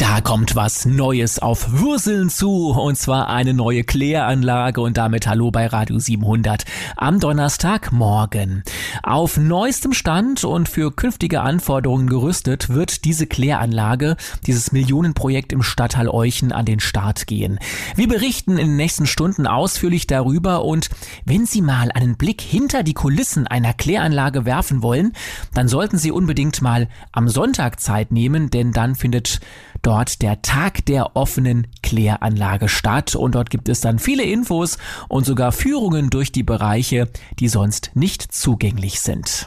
Da kommt was Neues auf Würseln zu, und zwar eine neue Kläranlage, und damit hallo bei Radio 700 am Donnerstagmorgen. Auf neuestem Stand und für künftige Anforderungen gerüstet wird diese Kläranlage, dieses Millionenprojekt im Stadtteil Euchen, an den Start gehen. Wir berichten in den nächsten Stunden ausführlich darüber, und wenn Sie mal einen Blick hinter die Kulissen einer Kläranlage werfen wollen, dann sollten Sie unbedingt mal am Sonntag Zeit nehmen, denn dann findet dort der Tag der offenen Kläranlage statt, und dort gibt es dann viele Infos und sogar Führungen durch die Bereiche, die sonst nicht zugänglich sind.